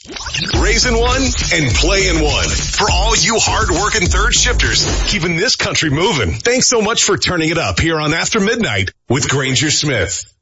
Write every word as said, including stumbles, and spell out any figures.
Raising one and playing one. For all you hard-working third shifters, keeping this country moving. Thanks so much for turning it up here on After Midnight with Granger Smith.